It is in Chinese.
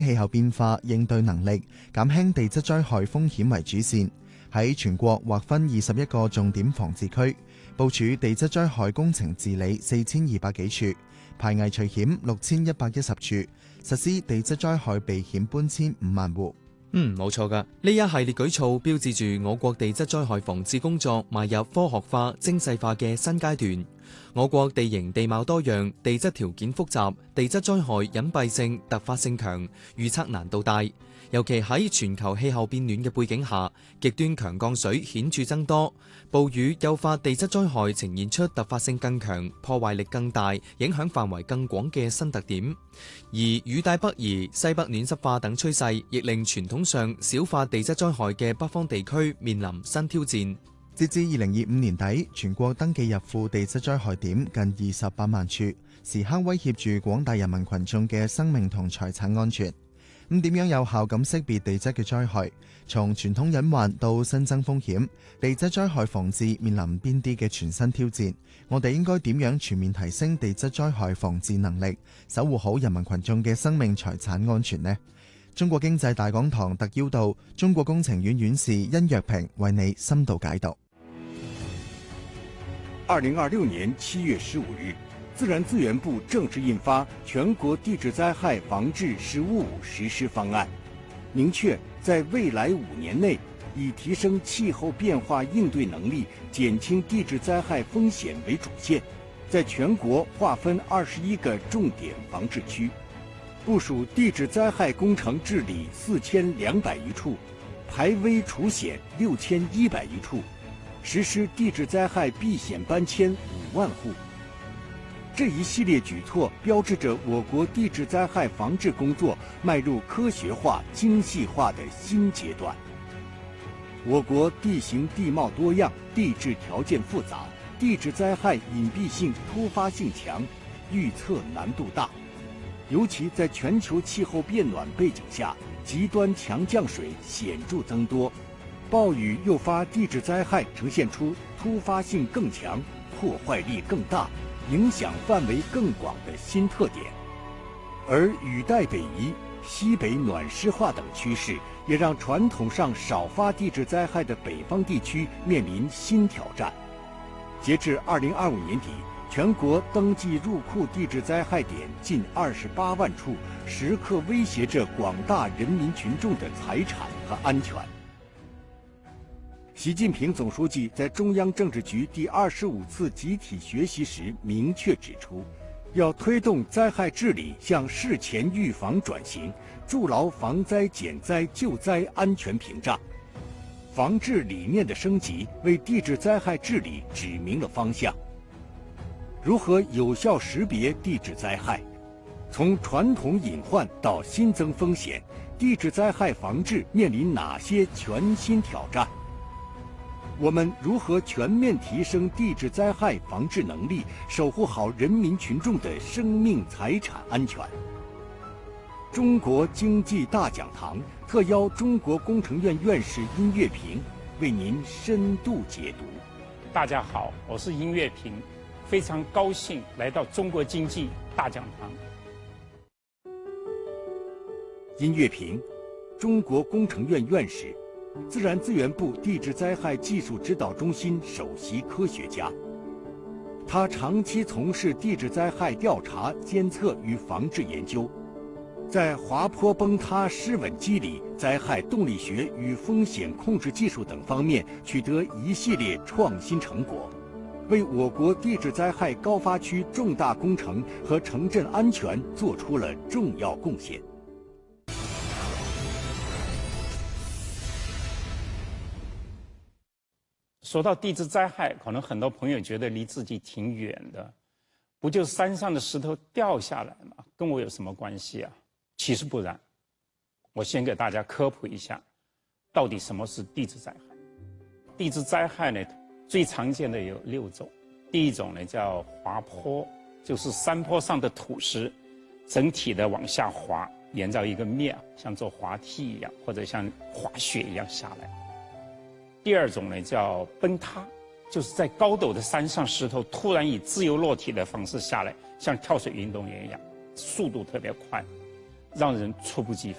氣候變化應對能力、減輕地質災害風險為主線，喺全國劃分21個重點防治區，部署地質災害工程治理4200幾處，排危除險6110處，實施地質災害避險搬遷5萬戶。 冇錯㗎。呢一系列舉措標誌住我國地質災害防治工作邁入科學化、精細化嘅新階段。我國地形地貌多樣，地質條件複雜，地質災害隱蔽性、突發性強，預測難度大。尤其喺全球氣候變暖嘅背景下，極端強降水顯著增多，暴雨誘發地質災害呈現出突發性更強、破壞力更大、影響範圍更廣嘅新特點。而雨帶北移、西北暖濕化等趨勢，亦令傳統上少發地質災害嘅北方地區面臨新挑戰。 截至2025年底，全國登記入庫地質災害點近28萬處，時刻威脅住廣大人民群眾嘅生命同財產安全。點樣有效咁識別地質嘅災害？從傳統隱患到新增風險，地質災害防治面臨邊啲嘅全新挑戰？我哋應該點樣全面提升地質災害防治能力，守護好人民群眾嘅生命財產安全呢？中國經濟大講堂特邀到中國工程院院士殷若平為你深度解讀。 2026年7月15日，自然資源部正式印發全國地質災害防治“十五五”實施方案，明確在未來5年內，以提升氣候變化應對能力、減輕地質災害風險為主線，在全國劃分21個重點防治區，部署地質災害工程治理4200餘處，排危除險6100餘處，實施地質災害避險搬遷5萬戶。這一系列舉措標誌着我國地質災害防治工作邁入科學化、精細化的新階段。我國地形地貌多樣，地質條件複雜，地質災害隱蔽性、突發性強，預測難度大。尤其在全球氣候變暖背景下，極端強降水顯著增多，暴雨誘發地質災害呈現出突發性更強、破壞力更大、影響範圍更廣的新特點，而雨帶北移、西北暖濕化等趨勢，也讓傳統上少發地質災害的北方地區面臨新挑戰。截至2025年底，全國登記入庫地質災害點近28萬處，時刻威脅着廣大人民群眾的財產和安全。習近平總書記在中央政治局第25次集體學習時明確指出，要推動災害治理向事前預防轉型，築牢防災減災救災安全屏障。防治理念的升級，為地質災害治理指明了方向。如何有效識別地質災害？從傳統隱患到新增風險，地質災害防治面臨哪些全新挑戰？我們如何全面提升地質災害防治能力，守護好人民群眾的生命財產安全？中國經濟大講堂特邀中國工程院院士殷月平為您深度解讀。 大家好，我是殷月平，非常高興來到中國經濟大講堂。 殷月平，中國工程院院士，自然資源部地質災害技術指導中心首席科學家，他長期從事地質災害調查、監測與防治研究，在滑坡崩塌失穩機理、災害動力學與風險控制技術等方面取得一系列創新成果，為我國地質災害高發區重大工程和城鎮安全做出了重要貢獻。 說到地質災害，可能很多朋友覺得離自己挺遠的，不就山上的石頭掉下來嗎？跟我有什麼關係啊？其實不然。我先給大家科普一下，到底什麼是地質災害。地質災害呢，最常見的有6種。第一種呢叫滑坡，就是山坡上的土石整體的往下滑，沿着一個面，像坐滑梯一樣，或者像滑雪一樣下來。第二種呢叫崩塌，就是在高陡的山上，石頭突然以自由落體的方式下來，像跳水運動員一樣，速度特別快。 让人猝不及防。